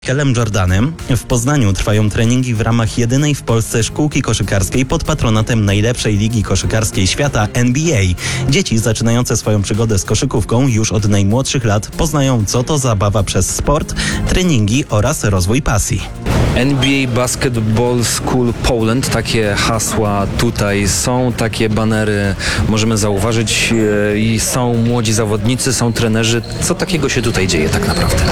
Michaelem Jordanem. W Poznaniu trwają treningi w ramach jedynej w Polsce szkółki koszykarskiej pod patronatem najlepszej ligi koszykarskiej świata NBA. Dzieci zaczynające swoją przygodę z koszykówką już od najmłodszych lat poznają, co to zabawa przez sport, treningi oraz rozwój pasji. NBA Basketball School Poland, takie hasła tutaj są, takie banery możemy zauważyć i są młodzi zawodnicy, są trenerzy. Co takiego się tutaj dzieje tak naprawdę?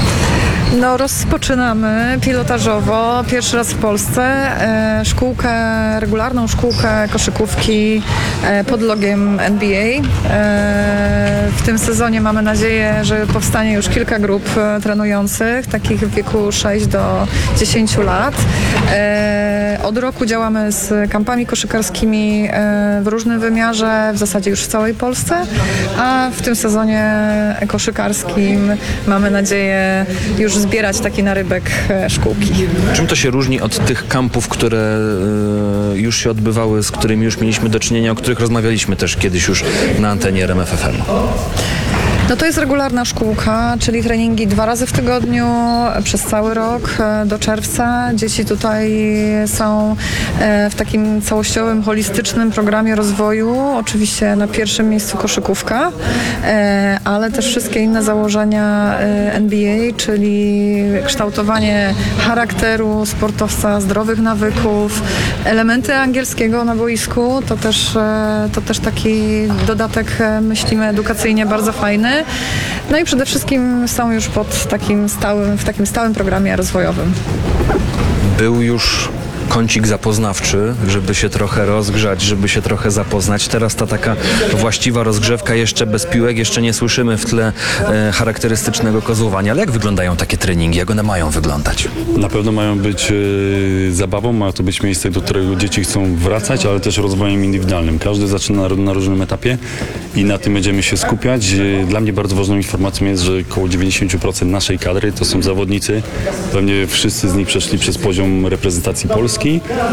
Rozpoczynamy pilotażowo, pierwszy raz w Polsce, regularną szkółkę koszykówki pod logiem NBA. W tym sezonie mamy nadzieję, że powstanie już kilka grup trenujących, takich w wieku 6 do 10 lat. Od roku działamy z kampami koszykarskimi w różnym wymiarze, w zasadzie już w całej Polsce, a w tym sezonie koszykarskim mamy nadzieję już zbierać taki narybek szkółki. Czym to się różni od tych kampów, które już się odbywały, z którymi już mieliśmy do czynienia, o których rozmawialiśmy też kiedyś już na antenie RMF FM? To jest regularna szkółka, czyli treningi 2 razy w tygodniu przez cały rok do czerwca. Dzieci tutaj są w takim całościowym, holistycznym programie rozwoju. Oczywiście na pierwszym miejscu koszykówka, ale też wszystkie inne założenia NBA, czyli kształtowanie charakteru sportowca, zdrowych nawyków, elementy angielskiego na boisku. To też taki dodatek, myślimy, edukacyjnie bardzo fajny. No i przede wszystkim są już w takim stałym programie rozwojowym. Był już kącik zapoznawczy, żeby się trochę rozgrzać, żeby się trochę zapoznać. Teraz ta taka właściwa rozgrzewka, jeszcze bez piłek, jeszcze nie słyszymy w tle charakterystycznego kozłowania. Ale jak wyglądają takie treningi? Jak one mają wyglądać? Na pewno mają być zabawą, ma to być miejsce, do którego dzieci chcą wracać, ale też rozwojem indywidualnym. Każdy zaczyna na różnym etapie i na tym będziemy się skupiać. Dla mnie bardzo ważną informacją jest, że około 90% naszej kadry to są zawodnicy. Pewnie wszyscy z nich przeszli przez poziom reprezentacji Polski.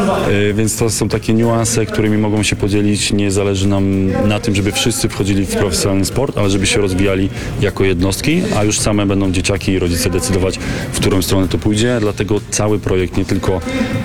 Więc to są takie niuanse, którymi mogą się podzielić. Nie zależy nam na tym, żeby wszyscy wchodzili w profesjonalny sport, ale żeby się rozwijali jako jednostki, a już same będą dzieciaki i rodzice decydować, w którą stronę to pójdzie. Dlatego cały projekt, nie tylko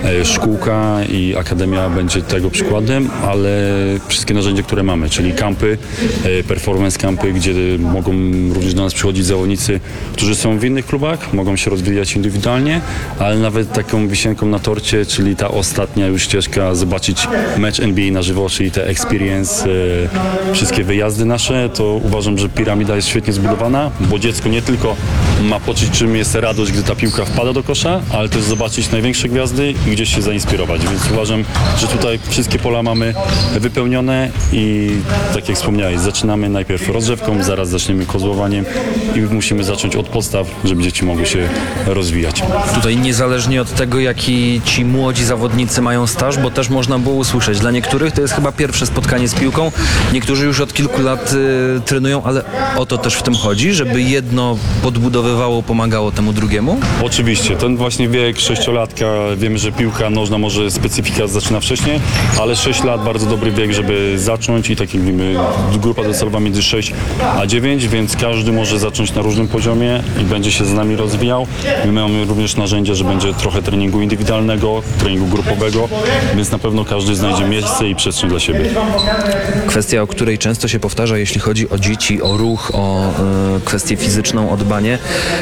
szkółka i akademia będzie tego przykładem, ale wszystkie narzędzia, które mamy, czyli kampy, performance kampy, gdzie mogą również do nas przychodzić zawodnicy, którzy są w innych klubach, mogą się rozwijać indywidualnie, ale nawet taką wisienką na torcie, czyli ta ostatnia już ścieżka, zobaczyć mecz NBA na żywo, czyli te experience, wszystkie wyjazdy nasze, to uważam, że piramida jest świetnie zbudowana, bo dziecko nie tylko ma poczuć, czym jest radość, gdy ta piłka wpada do kosza, ale też zobaczyć największe gwiazdy i gdzieś się zainspirować, więc uważam, że tutaj wszystkie pola mamy wypełnione i tak jak wspomniałeś, zaczynamy najpierw rozgrzewką, zaraz zaczniemy kozłowaniem i musimy zacząć od podstaw, żeby dzieci mogły się rozwijać. Tutaj niezależnie od tego, jaki ci młodzi zawodnicy mają staż, bo też można było usłyszeć. Dla niektórych to jest chyba pierwsze spotkanie z piłką. Niektórzy już od kilku lat trenują, ale o to też w tym chodzi, żeby jedno podbudowywało, pomagało temu drugiemu? Oczywiście. Ten właśnie wiek 6-latka, wiemy, że piłka nożna może specyfika zaczyna wcześniej, ale 6 lat bardzo dobry wiek, żeby zacząć i tak jak mówimy, grupa docelowa między 6 a 9, więc każdy może zacząć na różnym poziomie i będzie się z nami rozwijał. My mamy również narzędzia, że będzie trochę treningu indywidualnego, treningu grupowego, więc na pewno każdy znajdzie miejsce i przestrzeń dla siebie. Kwestia, o której często się powtarza, jeśli chodzi o dzieci, o ruch, o kwestię fizyczną, o dbanie,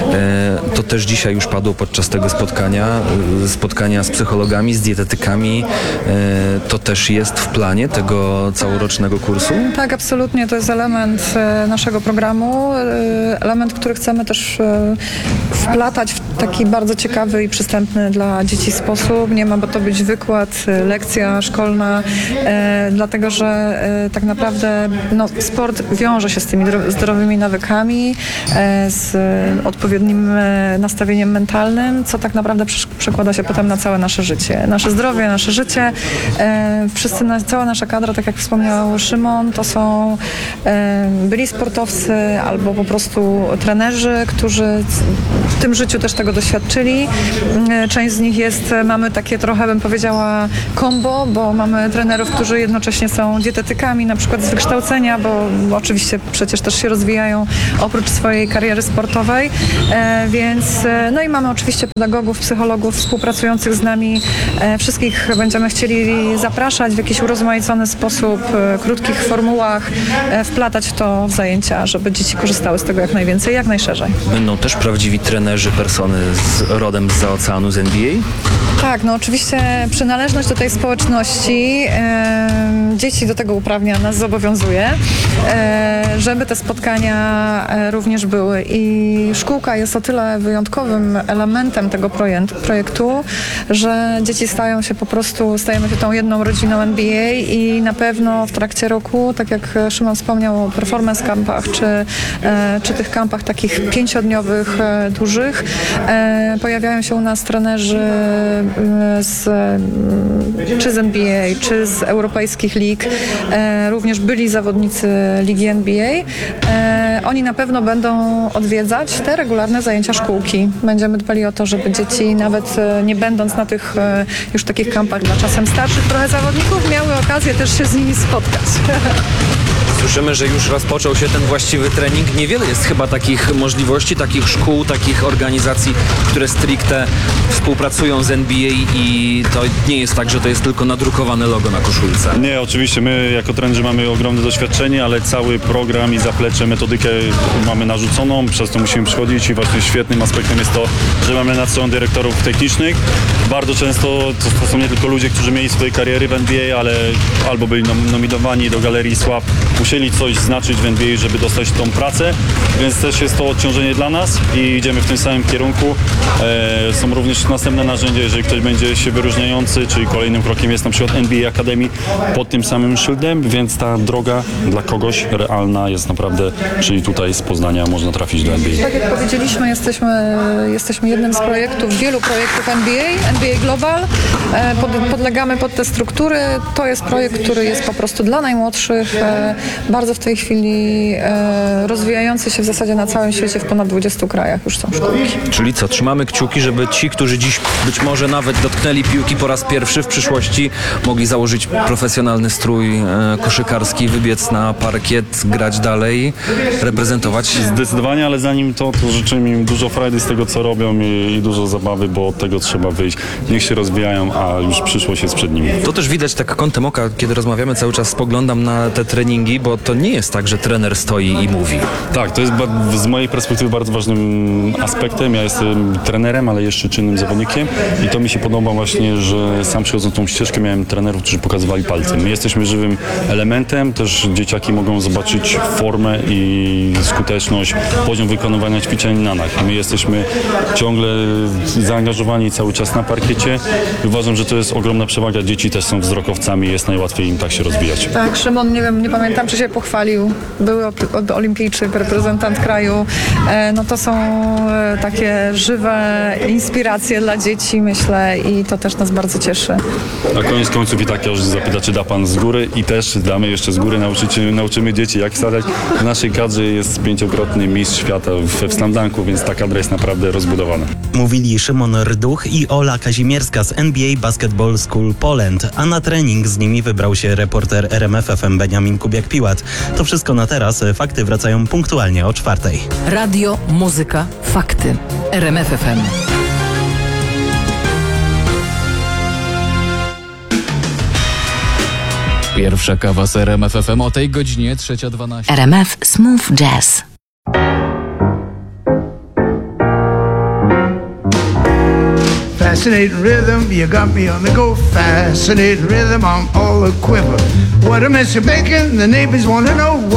to też dzisiaj już padło podczas tego spotkania z psychologami, z dietetykami. To też jest w planie tego całorocznego kursu? Tak, absolutnie. To jest element naszego programu, element, który chcemy też wplatać w taki bardzo ciekawy i przystępny dla dzieci sposób. Nie ma to być wykład, lekcja szkolna, dlatego że tak naprawdę sport wiąże się z tymi zdrowymi nawykami, z odpowiednim nastawieniem mentalnym, co tak naprawdę przekłada się potem na całe nasze życie. Nasze zdrowie, nasze życie. Cała nasza kadra, tak jak wspomniał Szymon, to są byli sportowcy albo po prostu trenerzy, którzy w tym życiu też tego doświadczyli. Część z nich mamy takie trochę, bym powiedziała, kombo, bo mamy trenerów, którzy jednocześnie są dietetykami, na przykład z wykształcenia, bo oczywiście przecież też się rozwijają oprócz swojej kariery sportowej, więc no i mamy oczywiście pedagogów, psychologów współpracujących z nami. Wszystkich będziemy chcieli zapraszać w jakiś urozmaicony sposób, krótkich formułach, wplatać to w zajęcia, żeby dzieci korzystały z tego jak najwięcej, jak najszerzej. Będą też prawdziwi trenerzy, persony rodem zza oceanu, z NBA? Tak, no oczywiście przynależność do tej społeczności dzieci do tego uprawnia, nas zobowiązuje, żeby te spotkania również były. I szkółka jest o tyle wyjątkowym elementem tego projektu, że dzieci stajemy się tą jedną rodziną NBA i na pewno w trakcie roku, tak jak Szymon wspomniał o performance campach, czy tych kampach takich 5-dniowych, dużych, pojawiają się u nas trenerzy czy z NBA, czy z europejskich lig, również byli zawodnicy ligi NBA. Oni na pewno będą odwiedzać te regularne zajęcia szkółki. Będziemy dbali o to, żeby dzieci, nawet nie będąc na tych już takich kampach dla czasem starszych trochę zawodników, miały okazję też się z nimi spotkać. Słyszymy, że już rozpoczął się ten właściwy trening. Niewiele jest chyba takich możliwości, takich szkół, takich organizacji, które stricte współpracują z NBA i to nie jest tak, że to jest tylko nadrukowane logo na koszulce. Nie, oczywiście my jako trenerzy mamy ogromne doświadczenie, ale cały program i zaplecze, metodykę mamy narzuconą, przez to musimy przychodzić i właśnie świetnym aspektem jest to, że mamy nad sobą dyrektorów technicznych. Bardzo często to są nie tylko ludzie, którzy mieli swoje kariery w NBA, ale albo byli nominowani do Galerii Sław, musieli coś znaczyć w NBA, żeby dostać tą pracę, więc też jest to odciążenie dla nas i idziemy w tym samym kierunku. Są również następne narzędzia, jeżeli ktoś będzie się wyróżniający, czyli kolejnym krokiem jest na przykład NBA Academy pod tym samym szyldem, więc ta droga dla kogoś realna jest naprawdę, czyli tutaj z Poznania można trafić do NBA. Tak jak powiedzieliśmy, jesteśmy jednym z wielu projektów NBA Global. Podlegamy pod te struktury. To jest projekt, który jest po prostu dla najmłodszych, bardzo w tej chwili rozwijający się w zasadzie na całym świecie, w ponad 20 krajach już są szkółki. Czyli co, trzymamy kciuki, żeby ci, którzy dziś być może nawet dotknęli piłki po raz pierwszy w przyszłości, mogli założyć profesjonalny strój koszykarski, wybiec na parkiet, grać dalej, reprezentować. Zdecydowanie, ale zanim to życzymy im dużo frajdy z tego, co robią i dużo zabawy, bo od tego trzeba wyjść. Niech się rozwijają, a już przyszłość jest przed nimi. To też widać tak kątem oka, kiedy rozmawiamy, cały czas spoglądam na te treningi, bo to nie jest tak, że trener stoi i mówi. Tak, to jest z mojej perspektywy bardzo ważnym aspektem. Ja jestem trenerem, ale jeszcze czynnym zawodnikiem i to mi się podoba właśnie, że sam przychodząc tą ścieżkę miałem trenerów, którzy pokazywali palcem. My jesteśmy żywym elementem, też dzieciaki mogą zobaczyć formę i skuteczność, poziom wykonywania ćwiczeń na nich. My jesteśmy ciągle zaangażowani cały czas na parkiecie i uważam, że to jest ogromna przewaga. Dzieci też są wzrokowcami, jest najłatwiej im tak się rozwijać. Tak, Szymon, nie pamiętam, czy się pochwalił, były olimpijczyk, reprezentant kraju. No to są takie żywe inspiracje dla dzieci, myślę, i to też nas bardzo cieszy. A koniec końców i tak ja już zapyta, czy da pan z góry i też damy jeszcze z góry, nauczymy dzieci, jak wsadzać. W naszej kadrze jest 5-krotny mistrz świata w slamdanku, więc ta kadra jest naprawdę rozbudowana. Mówili Szymon Rduch i Ola Kazimierska z NBA Basketball School Poland, a na trening z nimi wybrał się reporter RMF FM Beniamin Kubiak-Piłat. To wszystko na teraz. Fakty wracają punktualnie o 4:00. Radio, muzyka, fakty. RMF FM. Pierwsza kawa z RMF FM o tej godzinie 3:12. RMF Smooth Jazz. Fascinating rhythm, you got me on the go. Fascinating rhythm, I'm all a quiver. What a mess you're making, the neighbors want to know.